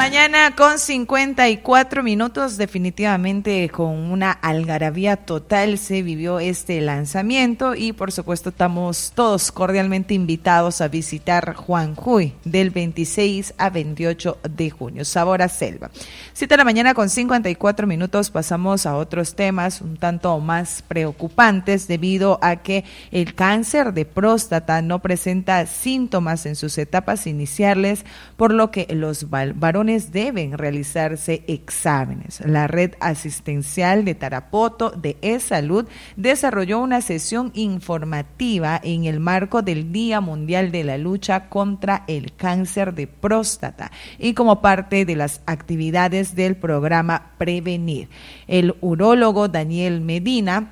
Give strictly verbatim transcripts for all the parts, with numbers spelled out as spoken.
mañana con cincuenta y cuatro minutos, definitivamente con una algarabía total se vivió este lanzamiento y por supuesto estamos todos cordialmente invitados a visitar Juanjuy del veintiséis a veintiocho de junio, sabor a selva. siete de la mañana con cincuenta y cuatro minutos, pasamos a otros temas un tanto más preocupantes debido a que el cáncer de próstata no presenta síntomas en sus etapas iniciales, por lo que los varones deben realizarse exámenes. La red asistencial de Tarapoto de E-Salud desarrolló una sesión informativa en el marco del Día Mundial de la Lucha contra el Cáncer de Próstata y como parte de las actividades del programa Prevenir. El urólogo Daniel Medina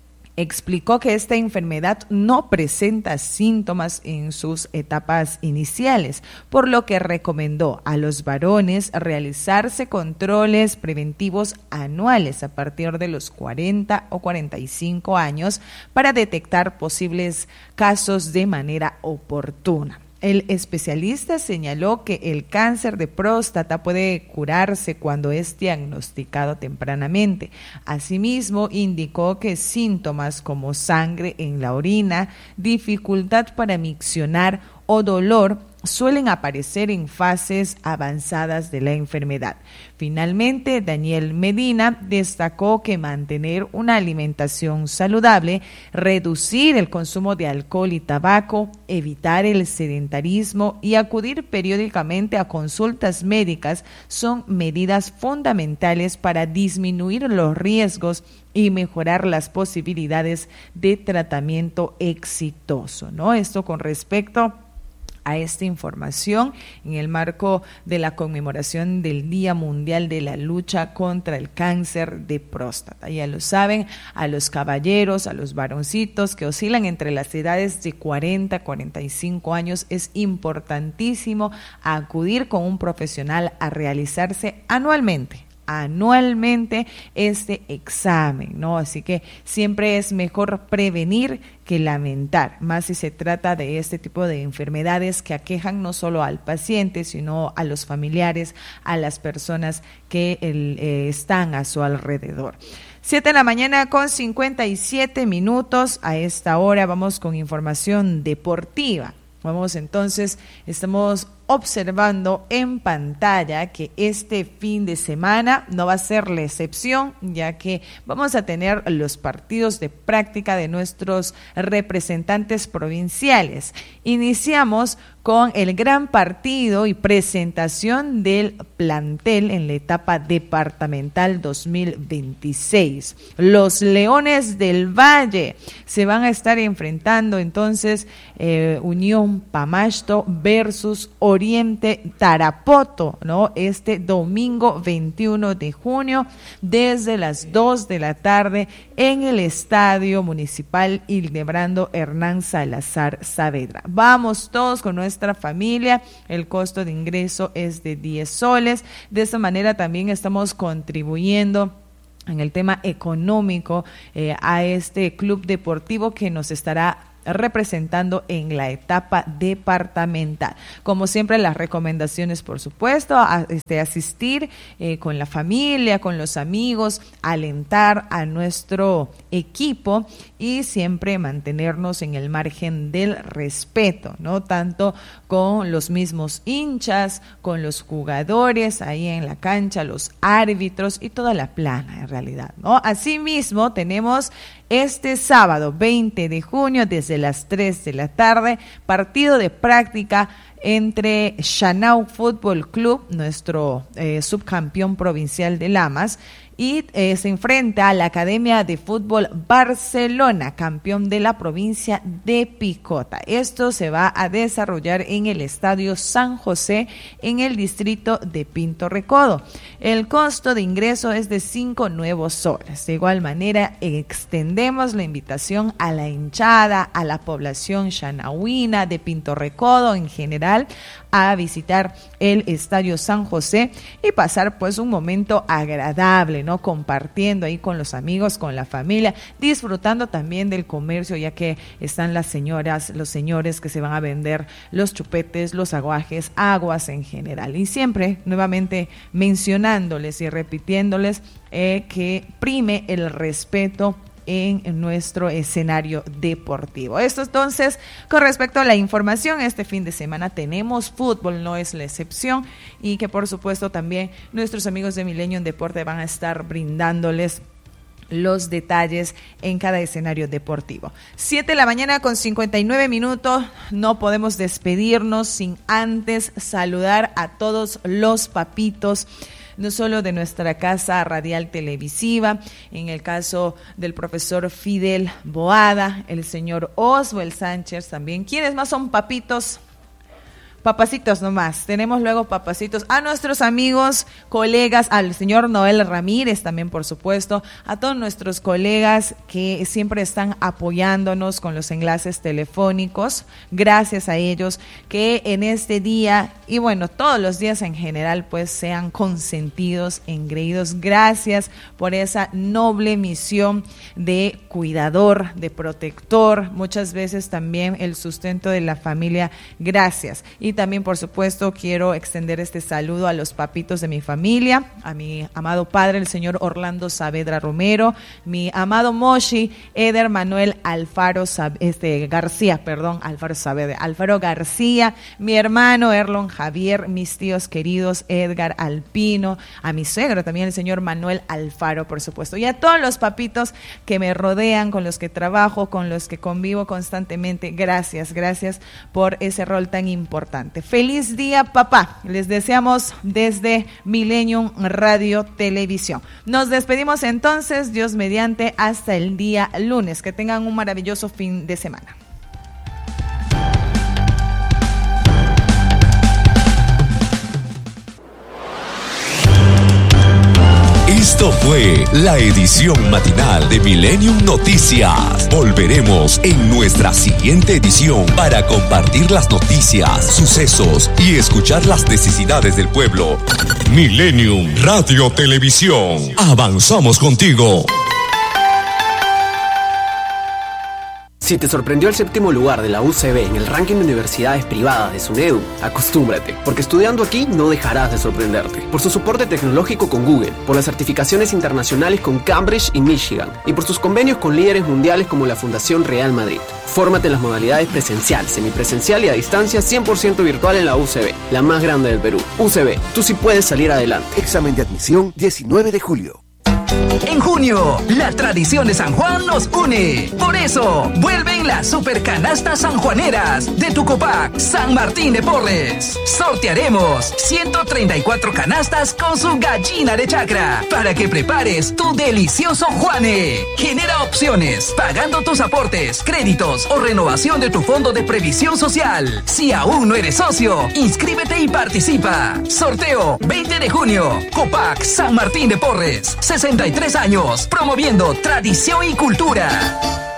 explicó que esta enfermedad no presenta síntomas en sus etapas iniciales, por lo que recomendó a los varones realizarse controles preventivos anuales a partir de los cuarenta o cuarenta y cinco años para detectar posibles casos de manera oportuna. El especialista señaló que el cáncer de próstata puede curarse cuando es diagnosticado tempranamente. Asimismo, indicó que síntomas como sangre en la orina, dificultad para miccionar o dolor suelen aparecer en fases avanzadas de la enfermedad. Finalmente, Daniel Medina destacó que mantener una alimentación saludable, reducir el consumo de alcohol y tabaco, evitar el sedentarismo y acudir periódicamente a consultas médicas son medidas fundamentales para disminuir los riesgos y mejorar las posibilidades de tratamiento exitoso, ¿no? Esto con respecto a esta información en el marco de la conmemoración del Día Mundial de la Lucha contra el Cáncer de Próstata. Ya lo saben, a los caballeros, a los varoncitos que oscilan entre las edades de cuarenta a cuarenta y cinco años, es importantísimo acudir con un profesional a realizarse anualmente. anualmente este examen, ¿no? Así que siempre es mejor prevenir que lamentar, más si se trata de este tipo de enfermedades que aquejan no solo al paciente, sino a los familiares, a las personas que el, eh, están a su alrededor. Siete de la mañana con cincuenta y siete minutos, a esta hora vamos con información deportiva. Vamos entonces, estamos observando en pantalla que este fin de semana no va a ser la excepción, ya que vamos a tener los partidos de práctica de nuestros representantes provinciales. Iniciamos con el gran partido y presentación del plantel en la etapa departamental dos mil veintiséis. Los Leones del Valle se van a estar enfrentando entonces eh, Unión Pamasto versus Oriente Tarapoto, ¿no? Este domingo veintiuno de junio desde las dos de la tarde en el Estadio Municipal Hildebrando Hernán Salazar Saavedra. Vamos todos con nuestra familia, el costo de ingreso es de diez soles, de esta manera también estamos contribuyendo en el tema económico eh, a este club deportivo que nos estará representando en la etapa departamental. Como siempre, las recomendaciones, por supuesto, a, este, asistir eh, con la familia, con los amigos, alentar a nuestro equipo y siempre mantenernos en el margen del respeto, ¿no? Tanto con los mismos hinchas, con los jugadores ahí en la cancha, los árbitros y toda la plana en realidad, ¿no? Asimismo, tenemos este sábado veinte de junio desde las tres de la tarde, partido de práctica entre Chanau Fútbol Club, nuestro eh, subcampeón provincial de Lamas, y eh, se enfrenta a la Academia de Fútbol Barcelona, campeón de la provincia de Picota. Esto se va a desarrollar en el Estadio San José, en el distrito de Pinto Recodo. El costo de ingreso es de cinco nuevos soles. De igual manera, extendemos la invitación a la hinchada, a la población chanauina de Pinto Recodo en general, a visitar el Estadio San José y pasar pues un momento agradable, saludable, ¿no? Compartiendo ahí con los amigos, con la familia, disfrutando también del comercio, ya que están las señoras, los señores que se van a vender los chupetes, los aguajes, aguas en general. Y siempre, nuevamente, mencionándoles y repitiéndoles eh, que prime el respeto en nuestro escenario deportivo. Esto entonces, con respecto a la información, este fin de semana tenemos fútbol, no es la excepción, y que por supuesto también nuestros amigos de Millennium Deporte van a estar brindándoles los detalles en cada escenario deportivo. Siete de la mañana con cincuenta y nueve minutos, no podemos despedirnos sin antes saludar a todos los papitos, no solo de nuestra casa radial televisiva, en el caso del profesor Fidel Boada, el señor Oswald Sánchez también. ¿Quiénes más son papitos? Papacitos nomás, tenemos luego papacitos a nuestros amigos, colegas, al señor Noel Ramírez también, por supuesto, a todos nuestros colegas que siempre están apoyándonos con los enlaces telefónicos, gracias a ellos que en este día y bueno, todos los días en general pues sean consentidos, engreídos, gracias por esa noble misión de cuidador, de protector, muchas veces también el sustento de la familia, gracias. Y también, por supuesto, quiero extender este saludo a los papitos de mi familia, a mi amado padre, el señor Orlando Saavedra Romero, mi amado Moshi, Eder Manuel Alfaro este, García, perdón, Alfaro Saavedra, Alfaro García, mi hermano Erlon Javier, mis tíos queridos Edgar Alpino, a mi suegro también, el señor Manuel Alfaro, por supuesto, y a todos los papitos que me rodean, con los que trabajo, con los que convivo constantemente. Gracias, gracias por ese rol tan importante. Feliz día, papá. Les deseamos desde Millennium Radio Televisión. Nos despedimos entonces, Dios mediante, hasta el día lunes. Que tengan un maravilloso fin de semana. Esto fue la edición matinal de Millennium Noticias. Volveremos en nuestra siguiente edición para compartir las noticias, sucesos y escuchar las necesidades del pueblo. Millennium Radio Televisión. Avanzamos contigo. Si te sorprendió el séptimo lugar de la U C B en el ranking de universidades privadas de SUNEDU, acostúmbrate, porque estudiando aquí no dejarás de sorprenderte. Por su soporte tecnológico con Google, por las certificaciones internacionales con Cambridge y Michigan, y por sus convenios con líderes mundiales como la Fundación Real Madrid. Fórmate en las modalidades presencial, semipresencial y a distancia cien por ciento virtual en la U C B, la más grande del Perú. U C B, tú sí puedes salir adelante. Examen de admisión diecinueve de julio. En junio, la tradición de San Juan nos une. Por eso, vuelven las super canastas sanjuaneras de tu Copac San Martín de Porres. Sortearemos ciento treinta y cuatro canastas con su gallina de chacra para que prepares tu delicioso Juane. Genera opciones pagando tus aportes, créditos o renovación de tu fondo de previsión social. Si aún no eres socio, inscríbete y participa. Sorteo veinte de junio. Copac San Martín de Porres. sesenta y tres años, promoviendo tradición y cultura.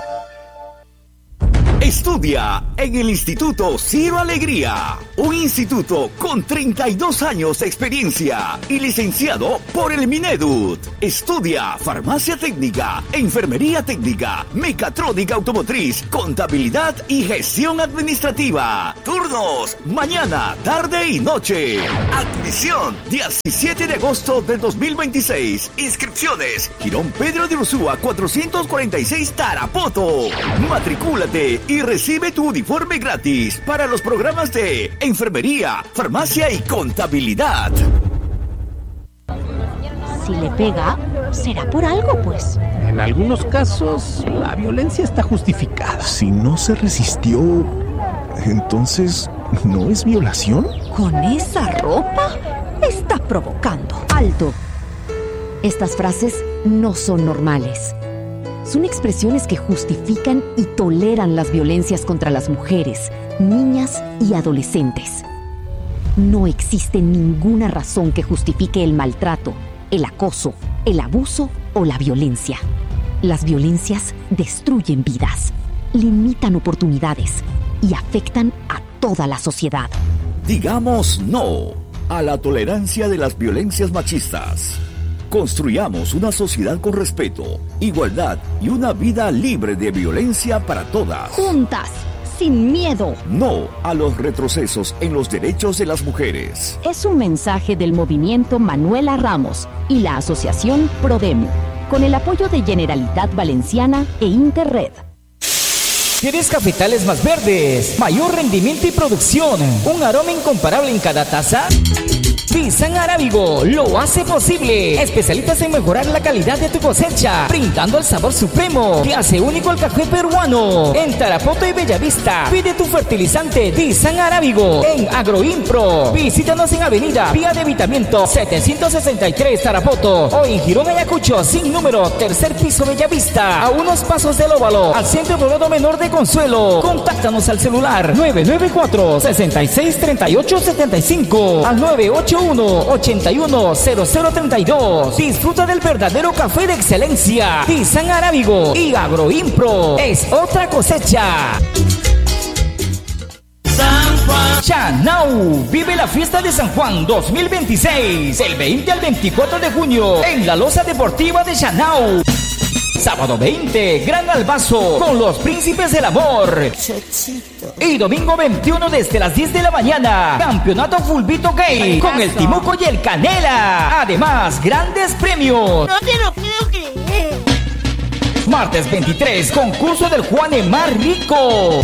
Estudia en el Instituto Ciro Alegría, un instituto con treinta y dos años de experiencia y licenciado por el Minedut. Estudia farmacia técnica, enfermería técnica, mecatrónica automotriz, contabilidad y gestión administrativa. Turnos, mañana, tarde y noche. Admisión, diecisiete de agosto del dos mil veintiséis. Inscripciones, Girón Pedro de Ursúa cuatrocientos cuarenta y seis Tarapoto. Matricúlate y recibe tu uniforme gratis para los programas de enfermería, farmacia y contabilidad. Si le pega, será por algo, pues. En algunos casos, la violencia está justificada. Si no se resistió, entonces, ¿no es violación? ¿Con esa ropa? Está provocando. ¡Alto! Estas frases no son normales. Son expresiones que justifican y toleran las violencias contra las mujeres, niñas y adolescentes. No existe ninguna razón que justifique el maltrato, el acoso, el abuso o la violencia. Las violencias destruyen vidas, limitan oportunidades y afectan a toda la sociedad. Digamos no a la tolerancia de las violencias machistas. Construyamos una sociedad con respeto, igualdad y una vida libre de violencia para todas. Juntas, sin miedo. No a los retrocesos en los derechos de las mujeres. Es un mensaje del movimiento Manuela Ramos y la asociación Prodem, con el apoyo de Generalitat Valenciana e Interred. ¿Quieres cafetales más verdes, mayor rendimiento y producción, un aroma incomparable en cada taza? Dizan Arábigo lo hace posible. Especialistas en mejorar la calidad de tu cosecha, brindando el sabor supremo que hace único el café peruano. En Tarapoto y Bellavista, pide tu fertilizante Dizan Arábigo en Agroimpro. Visítanos en Avenida Vía de Evitamiento setecientos sesenta y tres Tarapoto o en Girón Ayacucho sin número, tercer piso Bellavista, a unos pasos del Óvalo, al Centro Poblado Menor de Consuelo. Contáctanos al celular nueve nueve cuatro, seis seis tres ocho siete cinco al nueve ocho uno, ocho uno cero cero tres dos. Disfruta del verdadero café de excelencia. Dizan Arábigo y Agroimpro es otra cosecha. San Juan. Chanau vive la fiesta de San Juan dos mil veintiséis del veinte al veinticuatro de junio en la Loza Deportiva de Chanau. Sábado veinte, Gran Albazo con los Príncipes del Amor. Chochito. Y domingo veintiuno desde las diez de la mañana, Campeonato Fulbito Gay con el Timuco y el Canela. Además, grandes premios. No te lo puedo creer. Martes veintitrés, concurso del Juan Más Rico.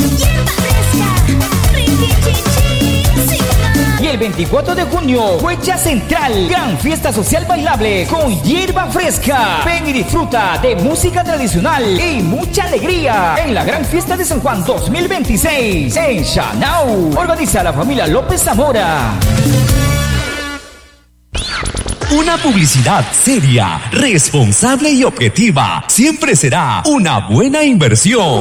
Y el veinticuatro de junio, Huecha Central, gran fiesta social bailable con hierba fresca. Ven y disfruta de música tradicional y mucha alegría en la gran fiesta de San Juan dos mil veintiséis en Chanau. Organiza la familia López Zamora. Una publicidad seria, responsable y objetiva siempre será una buena inversión.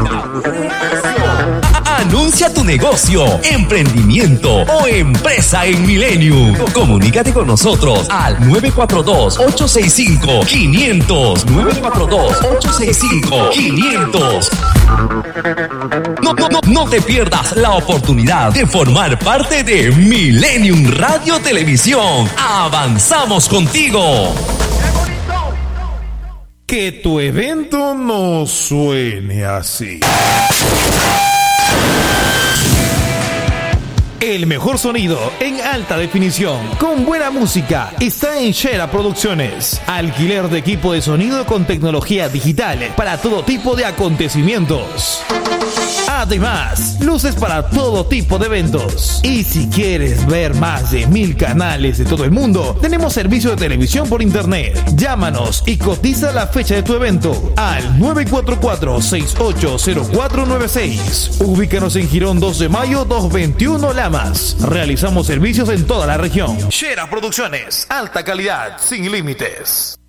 Anuncia tu negocio, emprendimiento o empresa en Millennium. Comunícate con nosotros al nueve cuatro dos, ocho seis cinco, quinientos. nueve cuatro dos, ocho seis cinco, quinientos. No, no, no, no te pierdas la oportunidad de formar parte de Millennium Radio Televisión. Avanzamos contigo. Que tu evento no suene así. El mejor sonido en alta definición, con buena música, está en Shera Producciones. Alquiler de equipo de sonido con tecnología digital para todo tipo de acontecimientos. Además, luces para todo tipo de eventos. Y si quieres ver más de mil canales de todo el mundo, tenemos servicio de televisión por internet. Llámanos y cotiza la fecha de tu evento al nueve cuatro cuatro, seis ocho cero cuatro nueve seis. Ubícanos en Girón dos de mayo doscientos veintiuno Lamas. Realizamos servicios en toda la región. Shera Producciones, alta calidad, sin límites.